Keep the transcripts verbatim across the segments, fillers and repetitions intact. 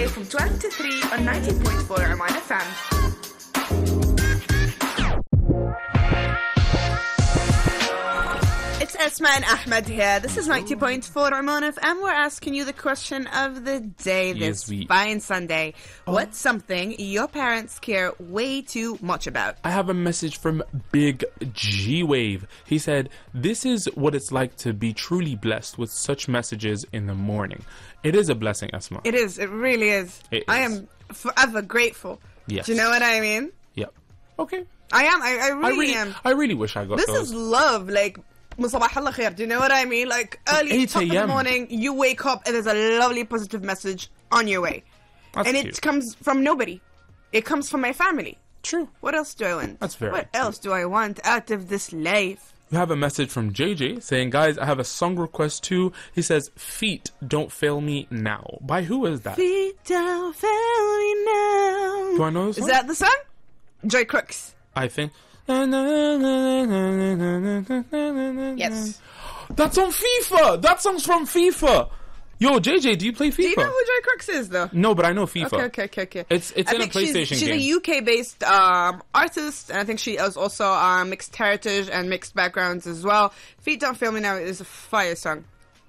Sunday from twelve to three on ninety point four Oman F M. It's Esma and Ahmed here. This is ninety point four Oman F M. We're asking you the question of the day this Yes, we- fine Sunday. What's something your parents care way too much about? I have a message from Big G-Wave. He said, this is what it's like to be truly blessed with such messages in the morning. It is a blessing, Asma. It is. It really is. It I is. am forever grateful. Yes. Do you know what I mean? Yep. Okay. I am. I, I really, I really, am. I really wish I got This those. is love. Like, Musabah Allah khair. Do you know what I mean? Like, early, eight top of the a.m. morning, you wake up and there's a lovely positive message on your way. That's and cute. it comes from nobody. It comes from my family. True. What else do I want? That's very What true. else do I want out of this life? We have a message from J J saying, guys, I have a song request too. He says, Feet Don't Fail Me Now. By who is that? Feet don't fail me now. Do I know this Is song? that the song? Joy Crooks. I think. Yes. That's on FIFA. That song's from FIFA. Yo, J J, do you play FIFA? Do you know who Joy Crooks is, though? No, but I know FIFA. Okay, okay, okay, okay. It's it's I in a think she's- PlayStation she's, game. a U K-based um, artist, and I think she is also uh, mixed heritage and mixed backgrounds as well. Feet Don't Fail Me Now is a fire song.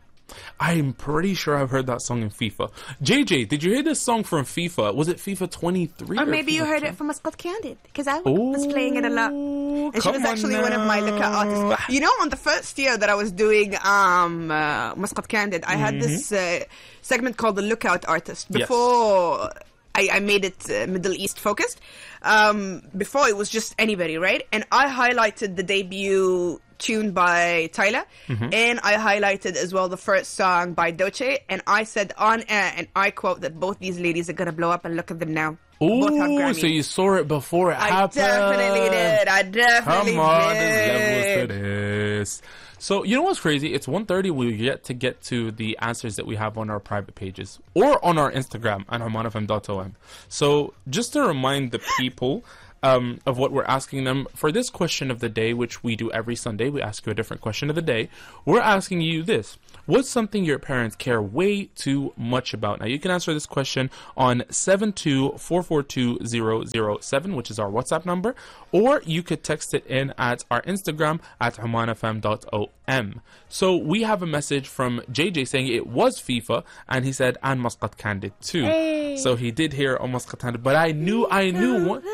I'm pretty sure I've heard that song in FIFA. J J, did you hear this song from FIFA? Was it FIFA twenty-three? Or maybe you FIFA heard it from Muscat Candid, because I was playing it a lot. And she was actually one of my lookout artists. You know, on the first year that I was doing um, uh, Muscat Candid, I had this uh, segment called the Lookout Artist. Yes. Before I, I made it uh, Middle East focused, um, before it was just anybody, right? And I highlighted the debut tune by Tyler, and I highlighted as well the first song by Doce, and I said on air, and I quote, that both these ladies are going to blow up, and look at them now. Both have Ooh, Grammys. so you saw it before it I happened. definitely did. I definitely Come on, did. there's levels to this. So, you know what's crazy? It's one thirty. We've yet to get to the answers that we have on our private pages or on our Instagram at oman f m dot o m. So, just to remind the people um, of what we're asking them for this question of the day, which we do every Sunday, we ask you a different question of the day. We're asking you this. What's something your parents care way too much about? Now, you can answer this question on seven two four four two zero zero seven, which is our WhatsApp number, or you could text it in at our Instagram at oman f m dot o m. So we have a message from J J saying it was FIFA, and he said, and Muscat Candid too. Hey. So he did hear on Muscat Candid, but I knew, I knew, one,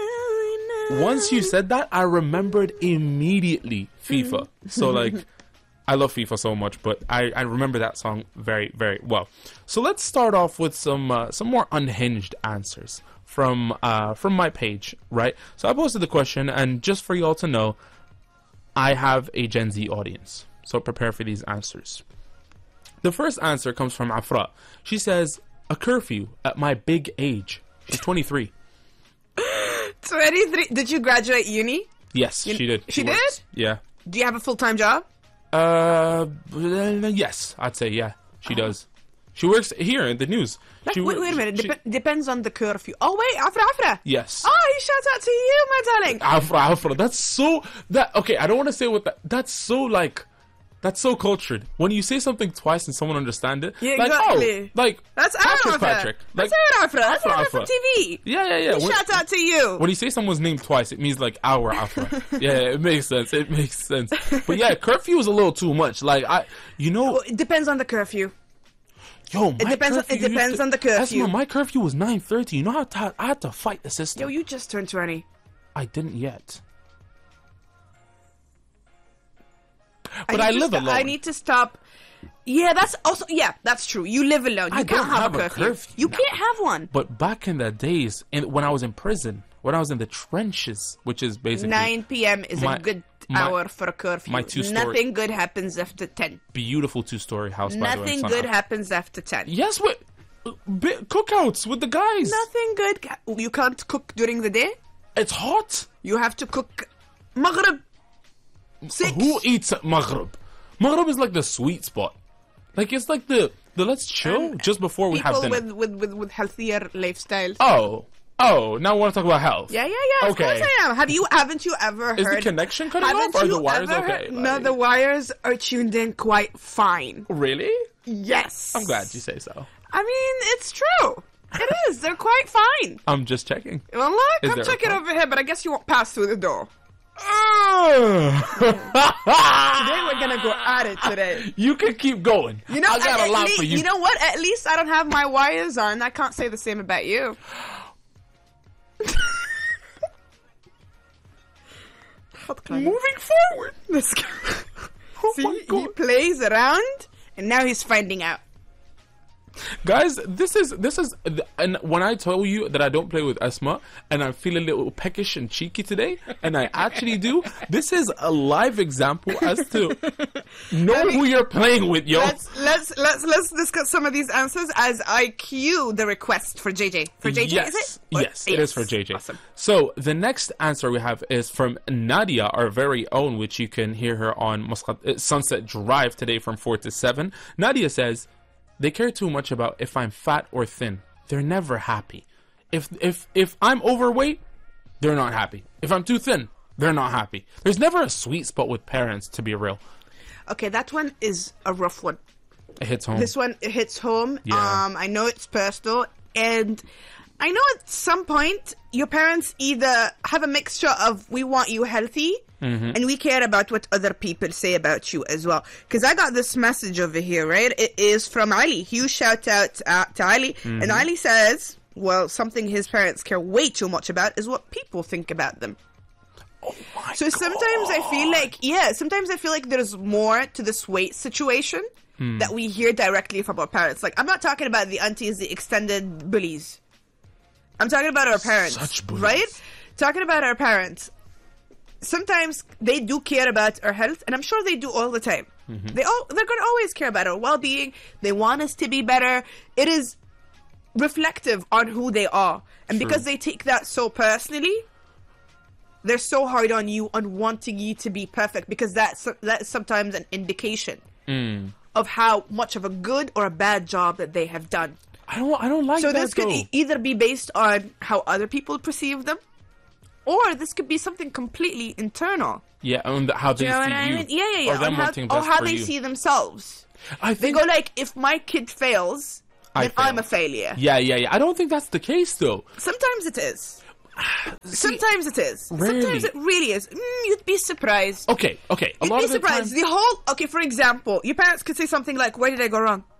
once you said that, I remembered immediately FIFA. So like, I love FIFA so much, but I, I remember that song very, very well. So let's start off with some uh, some more unhinged answers from uh, from my page, right? So I posted the question, and just for you all to know, I have a Gen Z audience, so prepare for these answers. The first answer comes from Afra. She says, a curfew at my big age. She's twenty-three. twenty-three. Did you graduate uni? Yes, You- she did. she works. did? Yeah. Do you have a full-time job? Uh, yes, I'd say yeah. She does. She works here in the news. Like, She wait, wor- wait a minute. she- Dep- depends on the curfew. Oh, wait. Afra, Afra. yes. Oh, he shouts out to you, my darling. Afra, Afra. That's so that okay. I don't want to say what that. That's so like. That's so cultured. When you say something twice and someone understands it, Yeah, like exactly. oh, like That's Patrick, Aaron Afra. Patrick. Like, That's Aaron Afra. That's Afra, Aaron Afra. from T V. yeah, yeah, yeah. He When, shouts out to you. when you say someone's name twice, it means like our Afra. Yeah, it makes sense. It makes sense. But yeah, curfew is a little too much. Like I, you know, Well, it depends on the curfew. yo, my It depends on- curfew it depends used to- on the curfew. Esma, my curfew was nine thirty. You know how t- I had to fight the system. Yo, you just turned twenty. I didn't yet. I But I, need to live sto- alone. I need to stop. Yeah, that's also yeah, that's true. You live alone. You I can't don't have, have a a curfew. curfew. You No. can't have one. But back in the days, in, when I was in prison, when I was in the trenches, which is basically nine p.m. is my- a good my- hour for a curfew. my two-story- Nothing good happens after ten. beautiful two-story house. By the way, in Nothing Sana'a. good happens after ten. Yes, with bi- cookouts with the guys. Nothing good. ca- You can't cook during the day. It's hot. You have to cook Maghrib. Six. Who eats at Maghrib? Maghrib is like the sweet spot. Like it's like the the let's chill And just before we have People dinner. with, with, with, with healthier lifestyles. Oh, oh, now we want to talk about health. Yeah, yeah, yeah. Okay. Of course I am. Have you? Haven't you ever Is heard? the connection cutting haven't off? Or you the wires ever okay? heard- No, Like- the wires are tuned in quite fine. Really? Yes. I'm glad you say so. I mean, it's true. It is. because they're quite fine. I'm just checking. Well, look, Is I'm there a checking problem? over here, but I guess you won't pass through the door. Today Today we're gonna go at it today. You can keep going. You know, I got at, a lot at for least, you. you know what? At least I don't have my wires on. I can't say the same about you. Moving forward. This guy. Oh See, my he God. plays around, and now he's finding out. Guys, this is this is and when I tell you that I don't play with Asma and I feel a little peckish and cheeky today, and I actually do, this is a live example as to know me- who you're playing with, yo. Let's let's let's let's discuss some of these answers as I cue the request for J J. For J J, yes, is it? Or- yes, it is for J J. Awesome. So the next answer we have is from Nadia, our very own, which you can hear her on Muscat, uh, Sunset Drive today from four to seven. Nadia says, they care too much about if I'm fat or thin. They're never happy. If if if I'm overweight, they're not happy. If I'm too thin, they're not happy. There's never a sweet spot with parents, to be real. Okay, that one is a rough one. It hits home. This one it hits home. Yeah. Um, I know it's personal, and I know at some point your parents either have a mixture of we want you healthy, Mm-hmm. and we care about what other people say about you as well. Because I got this message over here, right? It is from Ali. Huge shout out uh, to Ali, Mm-hmm. and Ali says, "Well, something his parents care way too much about is what people think about them." Oh my So sometimes I feel like, yeah, sometimes I feel like there's more to this weight situation Hmm. that we hear directly from our parents. Like, I'm not talking about the aunties, the extended bullies. I'm talking about our parents, Such bullies. right? Talking about our parents. Sometimes they do care about our health, and I'm sure they do all the time. Mm-hmm. They all they're going to always care about our well-being. They want us to be better. It is reflective on who they are, and True. because they take that so personally, they're so hard on you on wanting you to be perfect, because that's that's sometimes an indication Mm. of how much of a good or a bad job that they have done. I don't. I don't like So that. this could though. e- either be based on how other people perceive them, or this could be something completely internal. Yeah, and how they Do you know see what I you. mean? Yeah, yeah, yeah. Or them on how, wanting or best how for they you. see themselves. I They think. go like, if my kid fails, I then fail. I'm a failure. Yeah, yeah, yeah. I don't think that's the case, though. Sometimes it is. Sometimes it is. rarely. Sometimes it really is. Mm, you'd be surprised. Okay, okay. A You'd lot be of the surprised. time, The whole okay. For example, your parents could say something like, "Where did I go wrong?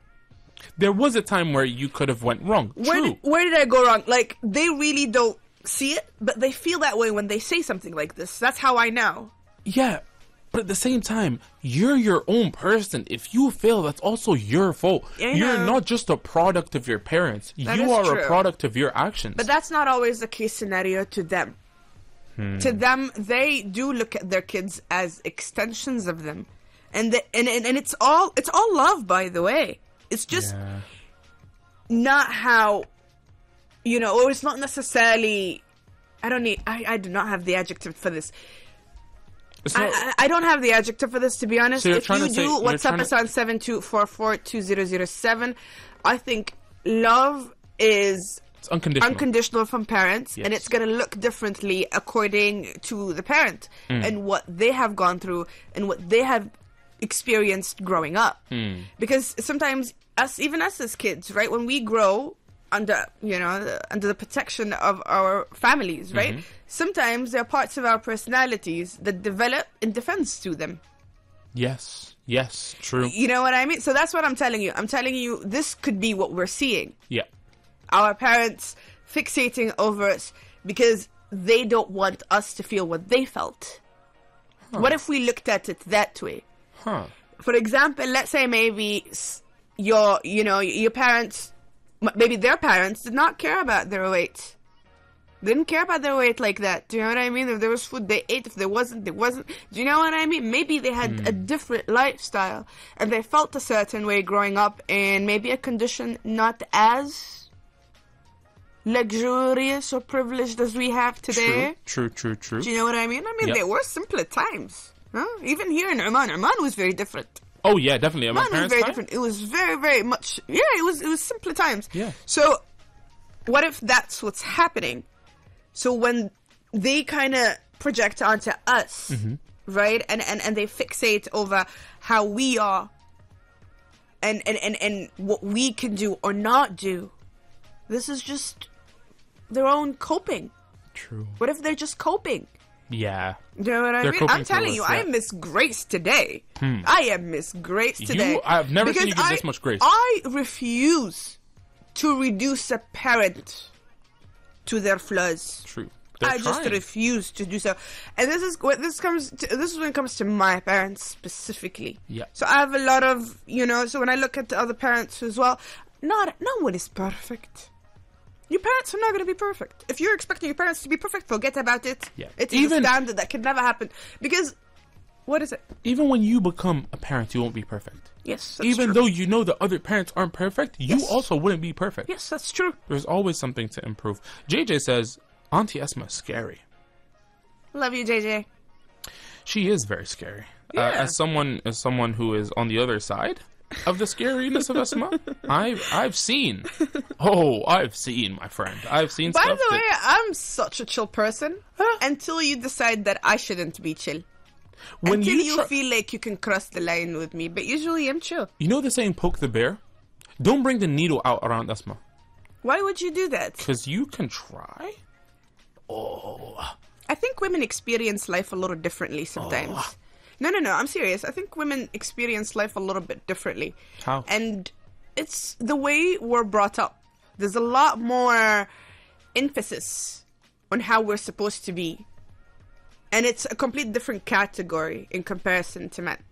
there was a time where you could have went wrong. Where True. did, where did I go wrong?" Like, they really don't see it, but they feel that way when they say something like this. That's how I know. Yeah, but at the same time, you're your own person. If you fail, that's also your fault. I You're know. not just a product of your parents. That you is are true. a product of your actions. But that's not always the case scenario to them. Hmm. To them, they do look at their kids as extensions of them, and the, and, and and it's all it's all love, by the way. It's just Yeah. not how, you know, or it's not necessarily. I don't need. I, I do not have the adjective for this. It's I, not- I, I don't have the adjective for this, to be honest. So you're If trying you to say- do, you're WhatsApp trying us to- on seven two four four two zero zero seven. I think love is it's unconditional. unconditional from parents, and Yes. it's going to look differently according to the parent Mm. and what they have gone through and what they have experienced growing up. Mm. Because sometimes us, even us as kids, right, when we grow under, you know, the- under the protection of our families, right, Mm-hmm. sometimes there are parts of our personalities that develop in defense to them. Yes. Yes. True. You know what I mean? So that's what I'm telling you. I'm telling you, this could be what we're seeing. Yeah. Our parents fixating over us because they don't want us to feel what they felt. What if we looked at it that way? Huh. For example, let's say maybe s- your, you know, your parents, m- maybe their parents did not care about their weight. They didn't care about their weight like that. Do you know what I mean? If there was food, they ate. If there wasn't, there wasn't. Do you know what I mean? Maybe they had a different lifestyle and they felt a certain way growing up in maybe a condition not as luxurious or privileged as we have today. True. True. True. True. Do you know what I mean? I mean, Yep. there were simpler times. Huh? Even here in Oman, Oman was very different. Oh yeah, definitely. My Oman was parents' very time? different. It was very, very much. Yeah, it was. It was simpler times. Yeah. So, what if that's what's happening? So when they kind of project onto us, Mm-hmm. right, and, and and they fixate over how we are, and and and and what we can do or not do, this is just their own coping. True. What if they're just coping? Yeah. You know what I They're mean? coping I'm telling for you, us, I yeah. am Miss Grace today. Hmm. I am Miss Grace today. You, I've never because seen you give I, this much grace. I refuse to reduce a parent to their flaws. True. They're I just trying. refuse to do so. And this is what this comes to, this is when it comes to my parents specifically. Yeah. So I have a lot of, you know, so when I look at the other parents as well, not no one is perfect. Your parents are not going to be perfect. If you're expecting your parents to be perfect, forget about it. Yeah. It's Even- a standard that can never happen. Because, what is it? Even when you become a parent, you won't be perfect. Yes, that's Even true. though you know the other parents aren't perfect, you Yes. also wouldn't be perfect. Yes, that's true. There's always something to improve. J J says, Auntie Esma is scary. Love you, J J. She is very scary. Uh, Yeah. as someone as someone who is on the other side of the scariness of Esma, I've I've seen. Oh, I've seen, my friend. I've seen By stuff the way, that, I'm such a chill person until you decide that I shouldn't be chill. when until you, you, try- feel like you can cross the line with me. But usually I'm chill. you know the saying poke the bear? Don't bring the needle out around Esma. Why would you do that? Because you can try. Oh. I think women experience life a little differently sometimes. Oh. No, no, no. I'm serious. I think women experience life a little bit differently. How? And it's the way we're brought up. There's a lot more emphasis on how we're supposed to be. And it's a complete different category in comparison to men.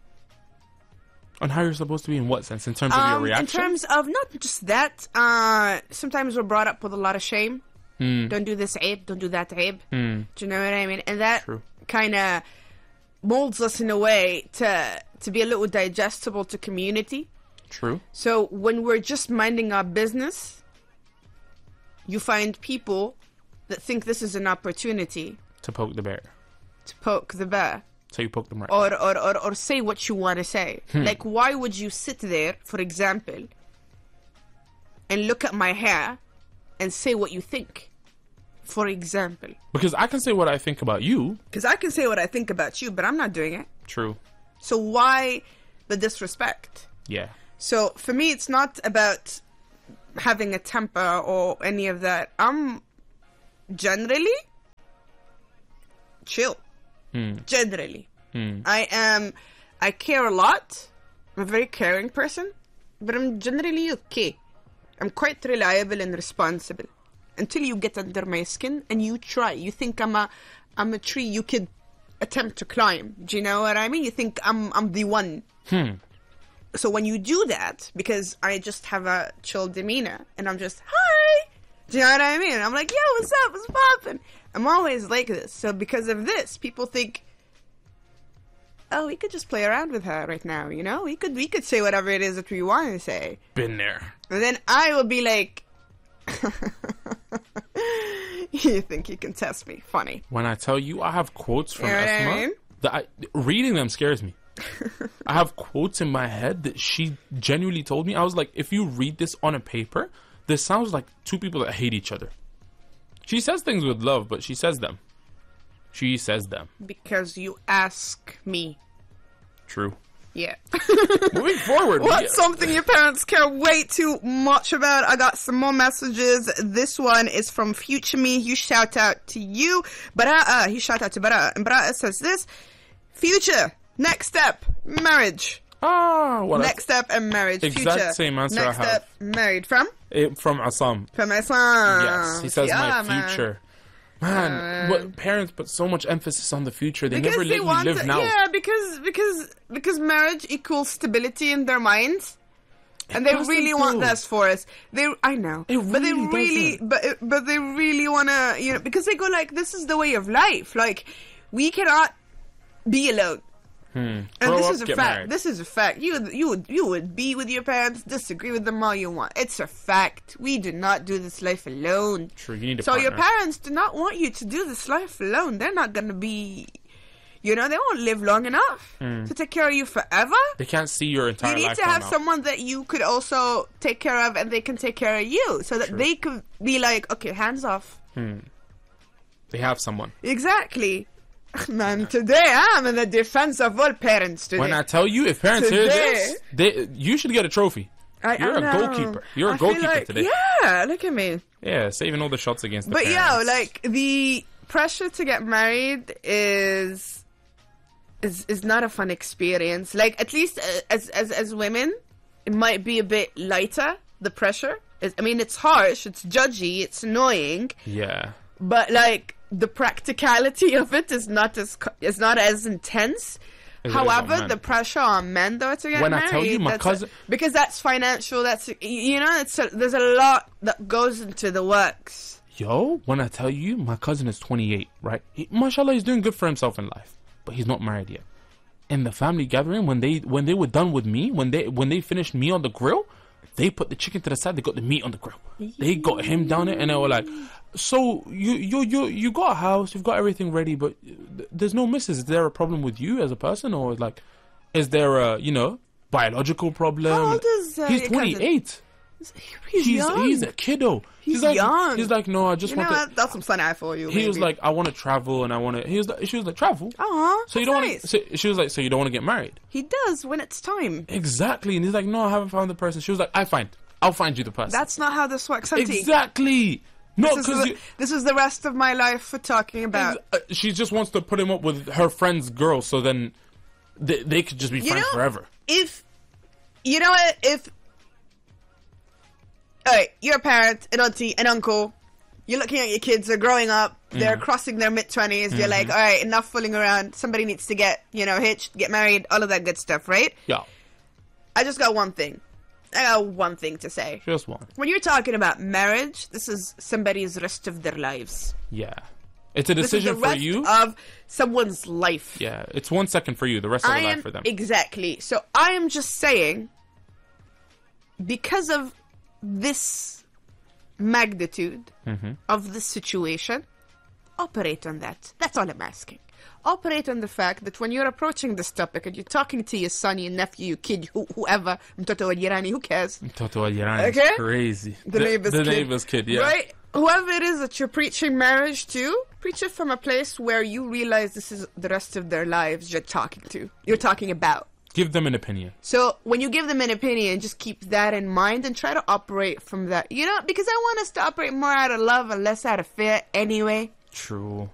On how you're supposed to be in what sense? In terms of your Um, in reaction? terms of not just that, uh, sometimes we're brought up with a lot of shame. Hmm. Don't do this, Abe. Don't do that, Abe. Do you know what I mean? And that True. kind of molds us in a way to to be a little digestible to community. True. So when we're just minding our business, you find people that think this is an opportunity To poke the bear. to poke the bear. So you poke them right. Or, or, or, or say what you want to say. Like, why would you sit there, for example, and look at my hair and say what you think? For example. Because I can say what I think about you. Because I can say what I think about you, but I'm not doing it. True. So why the disrespect? Yeah. So for me, it's not about having a temper or any of that. I'm generally chill. Generally. I am, I care a lot. I'm a very caring person, but I'm generally okay. I'm quite reliable and responsible until you get under my skin and you try. You think I'm a, I'm a tree you could attempt to climb. Do you know what I mean? You think I'm, I'm the one. Hmm. So when you do that, because I just have a chill demeanor and I'm just, hi, do you know what I mean? I'm like, yo, what's up? What's poppin'? I'm always like this. So because of this, people think, oh, we could just play around with her right now, you know? We could we could say whatever it is that we want to say. Been there. And then I will be like, you think you can test me? Funny. When I tell you I have quotes from You know what I Esma, mean? that I, reading them scares me. I have quotes in my head that she genuinely told me. I was like, if you read this on a paper, this sounds like two people that hate each other. She says things with love, but she says them. She says them. Because you ask me. True. Yeah. Moving forward. we What's get- something your parents care way too much about? I got some more messages. This one is from Future Me. You shout out to you. Bara'a. He shout out to Bara'a. And Bara'a says this. Future. Next step. Marriage. Ah, what Next step and marriage. Exact Future. same answer Next I have. step. Married. From? It, from Assam. From my son. Yes, he says Yeah, my man. future. Man, Uh, what parents put so much emphasis on the future. They Because never they let you want live to- now. Yeah, because because because marriage equals stability in their minds, and they doesn't really want though. this for us. They, I know, It but they really really, doesn't. but it- but they really wanna, you know, because they go like, this is the way of life. Like, we cannot be alone. And Grow this up, is a get fact. married. This is a fact. You would, you would you would be with your parents, disagree with them all you want. It's a fact. We do not do this life alone. True, you need a So your partner. parents do not want you to do this life alone. They're not gonna be, you know, they won't live long enough to take care of you forever. They can't see your entire You need life to have now. someone that you could also take care of, and they can take care of you, so that True. they could be like, okay, hands off. They have someone. Exactly. Man, today I'm in the defense of all parents today. When I tell you, if parents hear Today. this, they, you should get a trophy. I, You're I a know. goalkeeper. You're a I feel goalkeeper like, today. Yeah, look at me. Yeah, saving all the shots against the But yeah, parents. like the pressure to get married is is is not a fun experience. Like at least uh, as as as women, it might be a bit lighter. The pressure is. I mean, it's harsh. It's judgy. It's annoying. Yeah. But like the practicality of it is not as co- is not as intense. As it is on However, men. the pressure on men though to get When I married, tell you, my that's cousin- a, because that's financial. That's you know, it's a, there's a lot that goes into the works. Yo, when I tell you, my cousin is twenty-eight, right? He, mashallah, he's doing good for himself in life, but he's not married yet. In the family gathering, when they when they were done with me, when they when they finished me on the grill, they put the chicken to the side. They got the meat on the grill. They got him down there, and they were like, "So you you you you got a house, you've got everything ready, but there's no missus. Is there a problem with you as a person, or like, is there a you know biological problem?" How old is, uh, he's your cousin? twenty-eight. He's, He's young. he's a kiddo. He's like young. he's like no, I just you know want to. what? That's some sun eye for you. He was maybe. like, I want to travel and I want to. He was like, she was like, travel. "Aw, So you that's don't want nice." to. So she was like, so you don't want to get married? He does when it's time. Exactly. And he's like, no, I haven't found the person. She was like, I find. I'll find you the person. That's not how this works, auntie. exactly. No, This is, because the, this is the rest of my life we're talking about. uh, she just wants to put him up with her friend's girl, so then they, they could just be You friends know, forever. If you know what, if all right, you're a parent, an auntie, an uncle. You're looking at your kids. They're growing up. They're crossing their mid twenties. You're like, all right, enough fooling around. Somebody needs to get, you know, hitched, get married, all of that good stuff, right? Yeah, I just got one thing. I got one thing to say. just one. When you're talking about marriage, this is somebody's rest of their lives. Yeah, it's a This is the decision for rest you. of someone's life. Yeah, it's one second for you, the rest of I the life am for them. exactly. So I am just saying, because of this magnitude Mm-hmm. of the situation, operate on that. That's all I'm asking. Operate on the fact that when you're approaching this topic and you're talking to your son, your nephew, your kid, who, whoever, mtoto wa jirani, who cares? Toto Al-Yarani is Okay? crazy. The neighbor's the kid. neighbor's kid, yeah. Right? Whoever it is that you're preaching marriage to, preach it from a place where you realize this is the rest of their lives you're talking to. You're talking about. Give them an opinion. So when you give them an opinion, just keep that in mind and try to operate from that. You know, because I want us to operate more out of love and less out of fear anyway. True.